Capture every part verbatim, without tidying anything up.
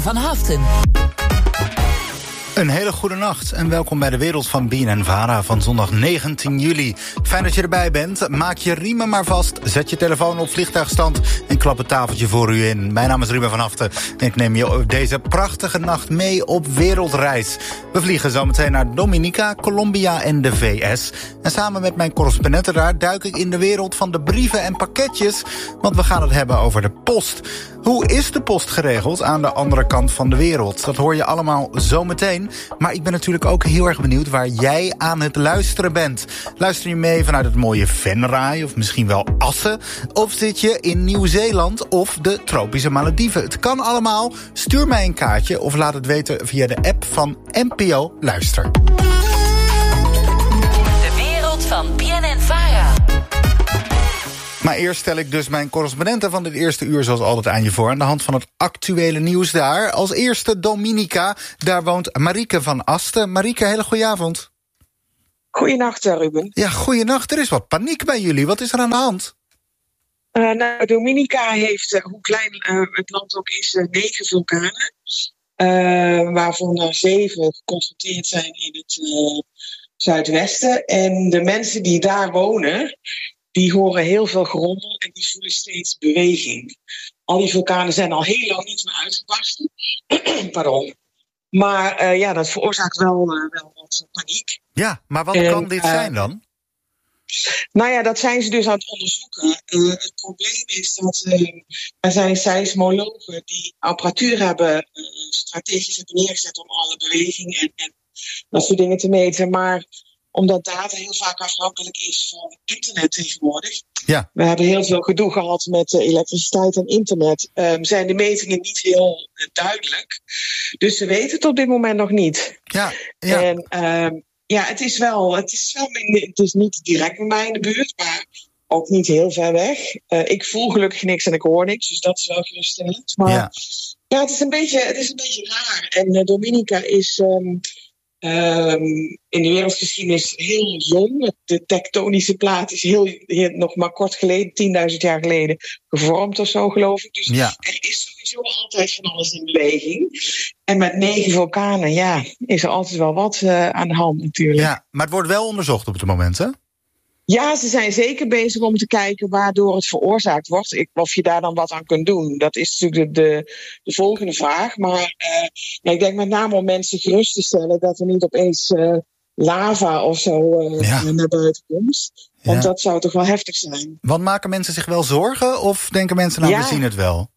van Haften. Een hele goede nacht en welkom bij de Wereld van B N N Vara van zondag negentien juli. Fijn dat je erbij bent. Maak je riemen maar vast, zet je telefoon op vliegtuigstand en klap het tafeltje voor u in. Mijn naam is Ruben van Haften en ik neem je deze prachtige nacht mee op wereldreis. We vliegen zometeen naar Dominica, Colombia en de V S. En samen met mijn correspondenten daar duik ik in de wereld van de brieven en pakketjes, want we gaan het hebben over de post. Hoe is de post geregeld aan de andere kant van de wereld? Dat hoor je allemaal zometeen. Maar ik ben natuurlijk ook heel erg benieuwd waar jij aan het luisteren bent. Luister je mee vanuit het mooie Venray of misschien wel Assen? Of zit je in Nieuw-Zeeland of de tropische Malediven? Het kan allemaal. Stuur mij een kaartje of laat het weten via de app van N P O Luister. De wereld van B N N Vara. Maar eerst stel ik dus mijn correspondenten van dit eerste uur zoals altijd aan je voor, aan de hand van het actuele nieuws daar. Als eerste Dominica, daar woont Marieke van Asten. Marieke, hele goeie avond. Goeienacht, Ruben. Ja, goeienacht. Er is wat paniek bij jullie. Wat is er aan de hand? Uh, nou, Dominica heeft, uh, hoe klein uh, het land ook is, uh, negen vulkanen. Uh, waarvan er zeven geconstateerd zijn in het uh, zuidwesten. En de mensen die daar wonen, die horen heel veel gerommel en die voelen steeds beweging. Al die vulkanen zijn al heel lang niet meer uitgebarsten. Pardon. Maar uh, ja, dat veroorzaakt wel, uh, wel wat paniek. Ja, maar wat en, kan dit uh, zijn dan? Nou ja, dat zijn ze dus aan het onderzoeken. Uh, het probleem is dat uh, er zijn seismologen die apparatuur hebben, uh, strategisch hebben neergezet om alle beweging en, en dat soort dingen te meten. Maar omdat data heel vaak afhankelijk is van internet tegenwoordig. Ja. We hebben heel veel gedoe gehad met uh, elektriciteit en internet. Um, zijn de metingen niet heel uh, duidelijk. Dus ze weten het op dit moment nog niet. Ja, ja. En um, ja, het is wel, het is wel, het is niet direct bij mij in de buurt, maar ook niet heel ver weg. Uh, ik voel gelukkig niks en ik hoor niks, dus dat is wel geruststellend. Maar ja, ja het is een beetje, het is een beetje raar. En uh, Dominica is Um, Um, in de wereldgeschiedenis heel jong. De tektonische plaat is heel, heel, nog maar kort geleden, tienduizend jaar geleden, gevormd of zo, geloof ik. Dus ja, er is sowieso altijd van alles in beweging. En met negen vulkanen, ja, is er altijd wel wat uh, aan de hand natuurlijk. Ja, maar het wordt wel onderzocht op het moment, hè? Ja, ze zijn zeker bezig om te kijken waardoor het veroorzaakt wordt. Ik, of je daar dan wat aan kunt doen. Dat is natuurlijk de, de, de volgende vraag. Maar uh, ja, ik denk met name om mensen gerust te stellen dat er niet opeens uh, lava of zo uh, ja. naar buiten komt. Want ja, dat zou toch wel heftig zijn. Want maken mensen zich wel zorgen of denken mensen nou, ja, we zien het wel?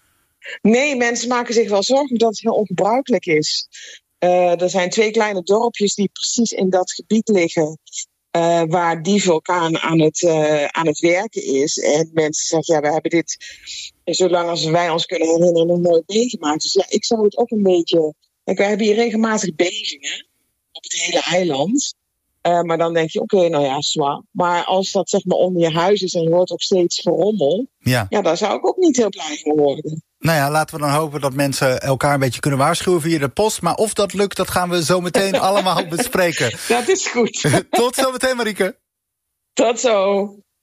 Nee, mensen maken zich wel zorgen omdat het heel ongebruikelijk is. Uh, er zijn twee kleine dorpjes die precies in dat gebied liggen. Uh, waar die vulkaan aan het, uh, aan het werken is. En mensen zeggen, ja, we hebben dit, zolang als wij ons kunnen herinneren, nog nooit meegemaakt. Dus ja, ik zou het ook een beetje. Kijk, we hebben hier regelmatig bevingen op het hele eiland. Uh, maar dan denk je, oké, okay, nou ja, zwaar. Maar als dat zeg maar onder je huis is en je hoort ook steeds gerommel, ja, ja, daar zou ik ook niet heel blij van worden. Nou ja, laten we dan hopen dat mensen elkaar een beetje kunnen waarschuwen via de post. Maar of dat lukt, dat gaan we zo meteen allemaal bespreken. Dat is goed. Tot zo meteen, Marieke. Tot zo.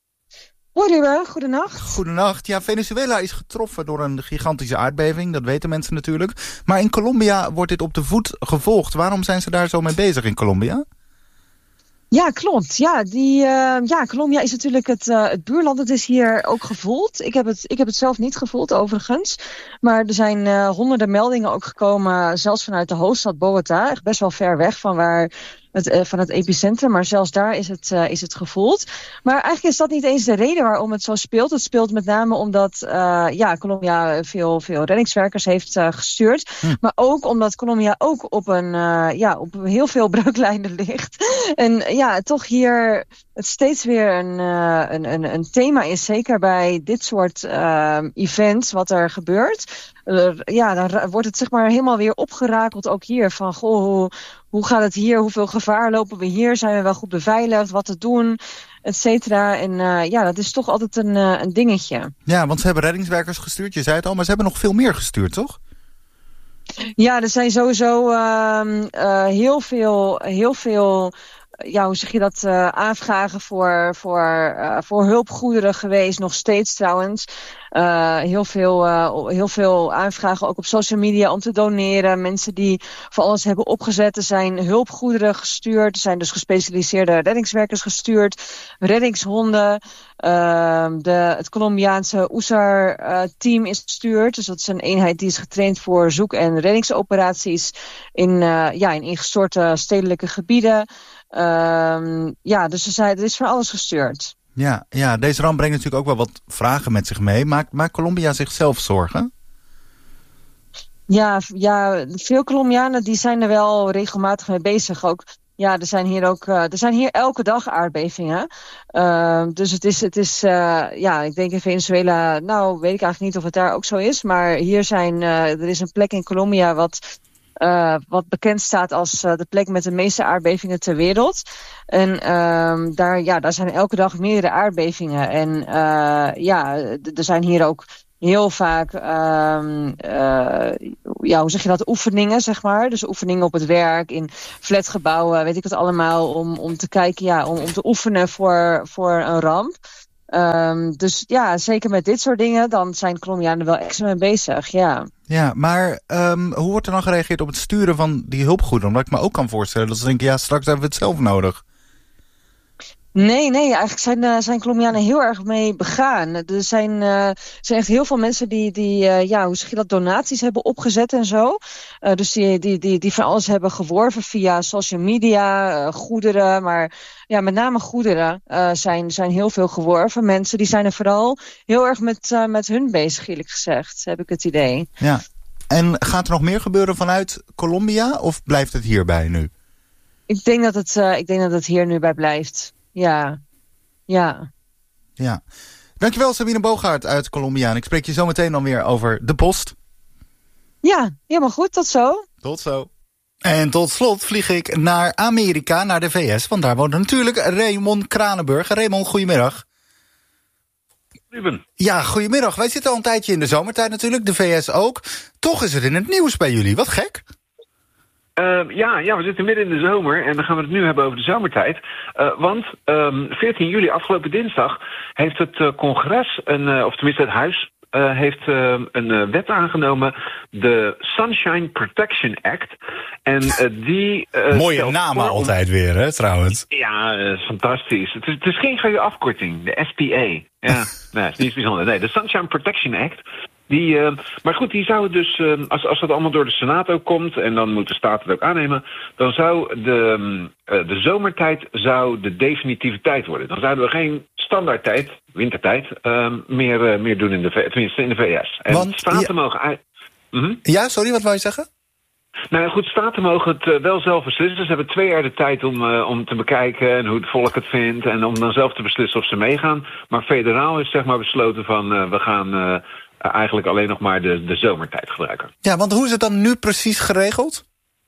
Hoi Ruben, goedenacht. Goedenacht. Ja, Venezuela is getroffen door een gigantische aardbeving. Dat weten mensen natuurlijk. Maar in Colombia wordt dit op de voet gevolgd. Waarom zijn ze daar zo mee bezig in Colombia? Ja, klopt. Ja, die, uh, ja, Colombia is natuurlijk het, uh, het buurland. Het is hier ook gevoeld. Ik heb, het, ik heb het zelf niet gevoeld, overigens. Maar er zijn uh, honderden meldingen ook gekomen, zelfs vanuit de hoofdstad Bogota. Echt best wel ver weg van waar het, uh, van het epicentrum. Maar zelfs daar is het, uh, is het gevoeld. Maar eigenlijk is dat niet eens de reden waarom het zo speelt. Het speelt met name omdat uh, ja, Colombia veel, veel reddingswerkers heeft uh, gestuurd. Hm. Maar ook omdat Colombia ook op, een, uh, ja, op heel veel breuklijnen ligt. En ja, toch hier het steeds weer een, uh, een, een, een thema is. Zeker bij dit soort uh, events wat er gebeurt. Uh, ja, dan wordt het zeg maar helemaal weer opgerakeld ook hier. Van goh, hoe, hoe gaat het hier? Hoeveel gevaar lopen we hier? Zijn we wel goed beveiligd? Wat te doen? Et cetera. En uh, ja, dat is toch altijd een, uh, een dingetje. Ja, want ze hebben reddingswerkers gestuurd. Je zei het al, maar ze hebben nog veel meer gestuurd, toch? Ja, er zijn sowieso uh, uh, heel veel... Heel veel ja, hoe zeg je dat, uh, aanvragen voor, voor, uh, voor hulpgoederen geweest, nog steeds trouwens. Uh, heel, veel, uh, heel veel aanvragen ook op social media om te doneren. Mensen die voor alles hebben opgezet. Er zijn hulpgoederen gestuurd. Er zijn dus gespecialiseerde reddingswerkers gestuurd. Reddingshonden. Uh, de, het Colombiaanse U S A R-team uh, is gestuurd. Dus dat is een eenheid die is getraind voor zoek- en reddingsoperaties in, uh, ja, in ingestorte stedelijke gebieden. Uh, ja, dus er, zijn, er is van alles gestuurd. Ja, ja, deze ramp brengt natuurlijk ook wel wat vragen met zich mee. Maakt, maakt Colombia zichzelf zorgen? Ja, ja, veel Colombianen die zijn er wel regelmatig mee bezig. Ook, ja, er zijn hier ook, uh, er zijn hier elke dag aardbevingen. Uh, dus het is, het is, uh, ja, ik denk in Venezuela, nou, weet ik eigenlijk niet of het daar ook zo is. Maar hier zijn, uh, er is een plek in Colombia wat, uh, wat bekend staat als uh, de plek met de meeste aardbevingen ter wereld. En uh, daar, ja, daar zijn elke dag meerdere aardbevingen. En uh, ja, er zijn hier ook heel vaak, um, uh, ja, hoe zeg je dat, oefeningen, zeg maar. Dus oefeningen op het werk, in flatgebouwen, weet ik het allemaal, om, om te kijken, ja, om, om te oefenen voor, voor een ramp. Um, dus ja, zeker met dit soort dingen, dan zijn Colombianen wel extra mee bezig, ja. Ja, maar um, hoe wordt er dan gereageerd op het sturen van die hulpgoederen? Omdat ik me ook kan voorstellen dat ze denken, ja, straks hebben we het zelf nodig. Nee, nee, eigenlijk zijn, uh, zijn Colombianen heel erg mee begaan. Er zijn, uh, zijn echt heel veel mensen die, die uh, ja, hoe zeg je dat, donaties hebben opgezet en zo. Uh, dus die, die, die, die van alles hebben geworven via social media, uh, goederen. Maar ja, met name goederen uh, zijn, zijn heel veel geworven. Mensen die zijn er vooral heel erg met, uh, met hun bezig, eerlijk gezegd, heb ik het idee. Ja, en gaat er nog meer gebeuren vanuit Colombia of blijft het hierbij nu? Ik denk dat het, uh, ik denk dat het hier nu bij blijft. Ja, ja. Ja. Dankjewel Sabine Boogaard uit Colombia. En ik spreek je zo meteen dan weer over de post. Ja, helemaal goed. Tot zo. Tot zo. En tot slot vlieg ik naar Amerika, naar de V S. Want daar woont natuurlijk Raymond Kranenburg. Raymond, goedemiddag. Ruben. Ja, goedemiddag. Wij zitten al een tijdje in de zomertijd natuurlijk, de V S ook. Toch is het in het nieuws bij jullie. Wat gek. Uh, ja, ja, we zitten midden in de zomer en dan gaan we het nu hebben over de zomertijd. Uh, want um, veertien juli, afgelopen dinsdag, heeft het uh, congres, een, uh, of tenminste het huis, uh, heeft uh, een uh, wet aangenomen, de Sunshine Protection Act. En uh, die... Uh, Mooie namen om... altijd weer, hè, trouwens. Ja, uh, fantastisch. Het is, het is geen goede afkorting, de S P A. Ja, nee, het is niet bijzonder. Nee, de Sunshine Protection Act. Die, uh, maar goed, die zou dus, uh, als, als dat allemaal door de Senaat ook komt, en dan moet de staat het ook aannemen, dan zou de, uh, de zomertijd zou de definitieve tijd worden. Dan zouden we geen standaardtijd, wintertijd, uh, meer, uh, meer doen in de, tenminste in de V S. En Want, staten ja, mogen... Mm-hmm. Ja, sorry, wat wou je zeggen? Nou goed, staten mogen het uh, wel zelf beslissen. Ze hebben twee jaar de tijd om, uh, om te bekijken en hoe het volk het vindt en om dan zelf te beslissen of ze meegaan. Maar federaal is zeg maar besloten van uh, we gaan uh, eigenlijk alleen nog maar de, de zomertijd gebruiken. Ja, want hoe is het dan nu precies geregeld?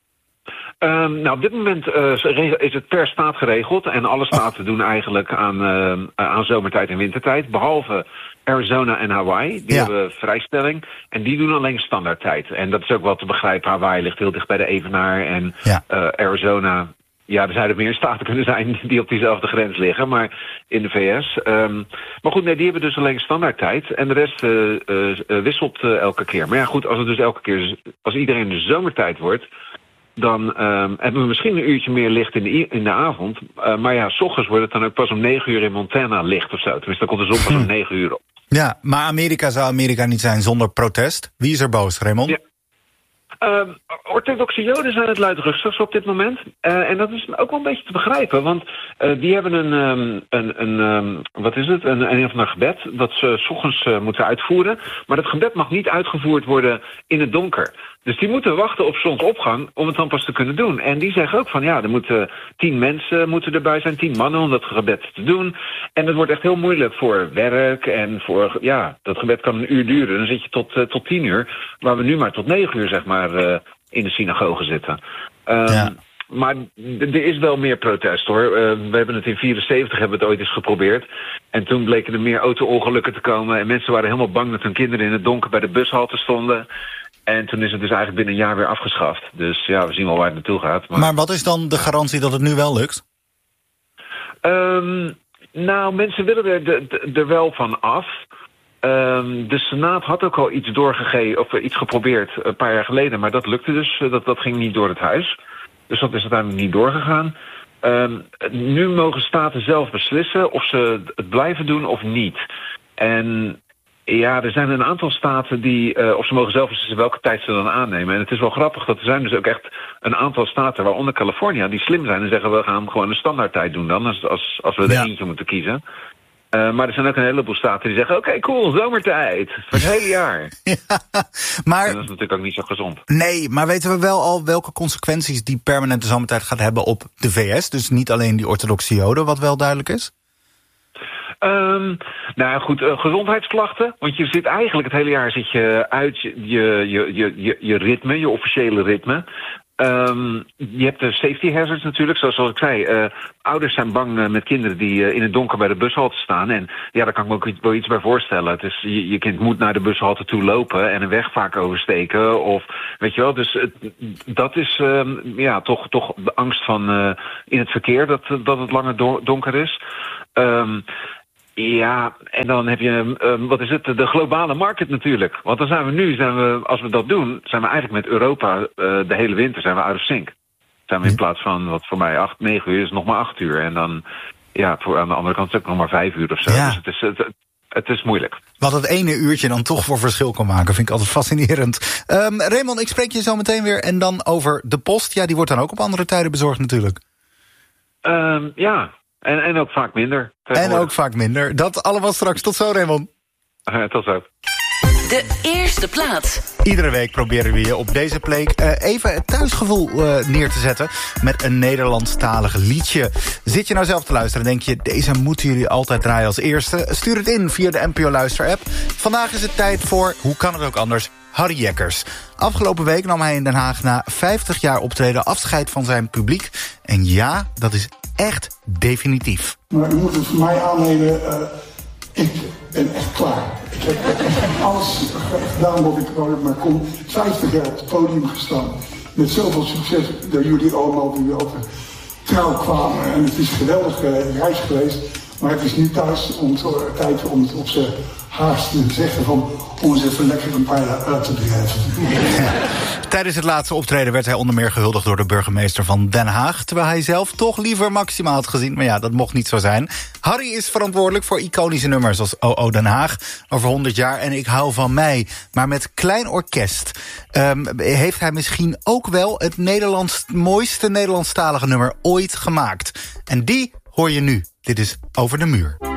Um, nou, op dit moment uh, is het per staat geregeld. En alle staten doen eigenlijk aan, uh, aan zomertijd en wintertijd. Behalve Arizona en Hawaii. Die ja. hebben vrijstelling. En die doen alleen standaardtijd. En dat is ook wel te begrijpen. Hawaii ligt heel dicht bij de evenaar. En ja. uh, Arizona... Ja, er zouden meer staten kunnen zijn die op diezelfde grens liggen, maar in de V S. Um, maar goed, nee, die hebben dus alleen standaardtijd. En de rest uh, uh, wisselt uh, elke keer. Maar ja, goed, als het dus elke keer, als iedereen de zomertijd wordt, dan um, hebben we misschien een uurtje meer licht in de, in de avond. Uh, maar ja, 's ochtends wordt het dan ook pas om negen uur in Montana licht of zo. Tenminste, dan komt de zon pas om negen uur op. Ja, maar Amerika zou Amerika niet zijn zonder protest. Wie is er boos, Raymond? Ja. Uh, orthodoxe Joden zijn het luidruchtigst op dit moment. Uh, en dat is ook wel een beetje te begrijpen. Want uh, die hebben een, um, een, een um, wat is het, een, een of ander gebed dat ze 's ochtends uh, moeten uitvoeren. Maar dat gebed mag niet uitgevoerd worden in het donker. Dus die moeten wachten op zonsopgang om het dan pas te kunnen doen. En die zeggen ook van ja, er moeten tien mensen moeten erbij zijn, tien mannen om dat gebed te doen. En het wordt echt heel moeilijk voor werk en voor, ja, dat gebed kan een uur duren. Dan zit je tot, uh, tot tien uur, waar we nu maar tot negen uur zeg maar uh, in de synagoge zitten. Um, ja. Maar er is wel meer protest hoor. Uh, we hebben het in vierenzeventig hebben we het ooit eens geprobeerd. En toen bleken er meer auto-ongelukken te komen. En mensen waren helemaal bang dat hun kinderen in het donker bij de bushalte stonden. En toen is het dus eigenlijk binnen een jaar weer afgeschaft. Dus ja, we zien wel waar het naartoe gaat. Maar, maar wat is dan de garantie dat het nu wel lukt? Um, nou, mensen willen er, er, er wel van af. Um, de Senaat had ook al iets doorgegeven, of iets geprobeerd een paar jaar geleden, maar dat lukte dus. Dat, dat ging niet door het huis. Dus dat is uiteindelijk niet doorgegaan. Um, nu mogen staten zelf beslissen of ze het blijven doen of niet. En ja, er zijn een aantal staten die, uh, of ze mogen zelf beslissen welke tijd ze dan aannemen. En het is wel grappig dat er zijn dus ook echt een aantal staten, waaronder California, die slim zijn en zeggen we gaan gewoon een standaardtijd doen dan, als, als, als we er ja. eentje moeten kiezen. Uh, maar er zijn ook een heleboel staten die zeggen, oké, okay, cool, zomertijd. Voor het hele jaar. Ja, maar, en dat is natuurlijk ook niet zo gezond. Nee, maar weten we wel al welke consequenties die permanente zomertijd gaat hebben op de V S? Dus niet alleen die orthodoxe Joden, wat wel duidelijk is? Um, nou goed, uh, gezondheidsklachten. Want je zit eigenlijk het hele jaar zit je uit je, je, je, je, je ritme, je officiële ritme. Um, je hebt de safety hazards natuurlijk, zoals, zoals ik zei. Uh, ouders zijn bang uh, met kinderen die uh, in het donker bij de bushalte staan. En ja, daar kan ik me ook wel iets bij voorstellen. Het is, je, je kind moet naar de bushalte toe lopen en een weg vaak oversteken. Of, weet je wel, dus het, dat is um, ja, toch, toch de angst van uh, in het verkeer dat, dat het langer do- donker is. Um, Ja, en dan heb je, um, wat is het, de globale markt natuurlijk. Want dan zijn we nu, zijn we, als we dat doen, zijn we eigenlijk met Europa uh, de hele winter zijn we out of sync. Zijn we in plaats van, wat voor mij acht, negen uur is, nog maar acht uur. En dan, ja, voor, aan de andere kant is het ook nog maar vijf uur of zo. Ja. Dus het is, het, het is moeilijk. Wat het ene uurtje dan toch voor verschil kan maken, vind ik altijd fascinerend. Um, Raymond, ik spreek je zo meteen weer. En dan over de post. Ja, die wordt dan ook op andere tijden bezorgd natuurlijk. Um, ja. En, en ook vaak minder. En ook vaak minder. Dat allemaal straks. Tot zo, Raymond. Uh, tot zo. De eerste plaats. Iedere week proberen we je op deze plek uh, even het thuisgevoel uh, neer te zetten met een Nederlandstalig liedje. Zit je nou zelf te luisteren en denk je, deze moeten jullie altijd draaien als eerste? Stuur het in via de N P O Luister-app. Vandaag is het tijd voor, hoe kan het ook anders, Harry Jekkers. Afgelopen week nam hij in Den Haag na vijftig jaar optreden afscheid van zijn publiek. En ja, dat is echt definitief. Maar u moet het voor mij aannemen, uh, ik ben echt klaar. Ik heb alles gedaan wat ik maar kon. vijftig jaar op het podium gestaan. Met zoveel succes dat jullie allemaal die over trouw kwamen. En het is een geweldige reis geweest. Maar het is nu thuis om te, tijd om het op zijn haast te zeggen van om eens even lekker een paar jaar uit te drijven. Ja. Tijdens het laatste optreden werd hij onder meer gehuldigd door de burgemeester van Den Haag, terwijl hij zelf toch liever Maxima had gezien. Maar ja, dat mocht niet zo zijn. Harry is verantwoordelijk voor iconische nummers als O O Den Haag, Over honderd jaar en Ik hou van mij. Maar met klein orkest um, heeft hij misschien ook wel het Nederlands, mooiste Nederlandstalige nummer ooit gemaakt. En die hoor je nu. Dit is Over de Muur.